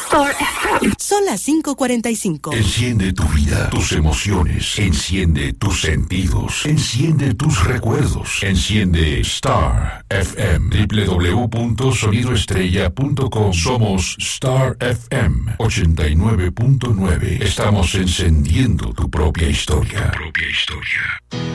Star FM. Son las 5:45. Enciende tu vida, tus emociones. Enciende tus sentidos. Enciende tus recuerdos. Enciende Star FM. www.sonidoestrella.com. Somos Star FM 89.9. Estamos encendiendo tu propia historia.